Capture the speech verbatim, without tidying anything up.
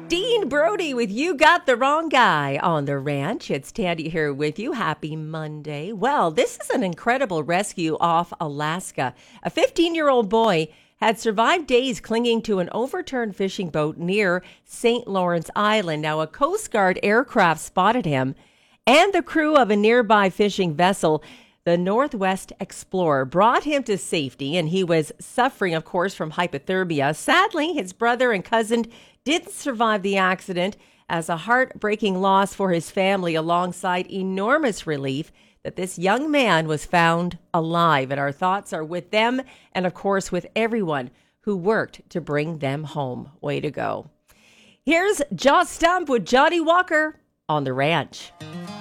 Dean Brody with You Got the Wrong Guy on the Ranch. It's Tandy here with you. Happy Monday. Well, this is an incredible rescue off Alaska. A fifteen-year-old boy had survived days clinging to an overturned fishing boat near Saint Lawrence Island. Now, a Coast Guard aircraft spotted him and the crew of a nearby fishing vessel, the Northwest Explorer, brought him to safety, and he was suffering, of course, from hypothermia. Sadly, his brother and cousin didn't survive the accident, as a heartbreaking loss for his family, alongside enormous relief that this young man was found alive. And our thoughts are with them and, of course, with everyone who worked to bring them home. Way to go. Here's Jaw Stump with Johnny Walker on the Ranch.